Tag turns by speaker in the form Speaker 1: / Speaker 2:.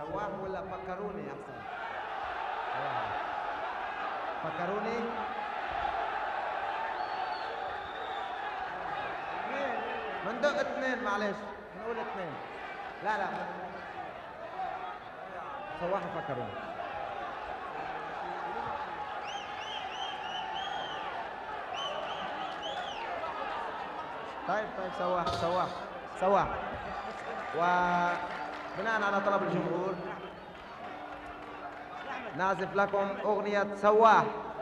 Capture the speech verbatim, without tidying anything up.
Speaker 1: سواح ولا فكروني احسن؟ فكروني. بندق اثنين معلش بنقول اثنين. لا لا سواح وفكروني. طيب طيب سواح سواح سواح. وبناء على طلب الجمهور نعزف لكم أغنية سواح.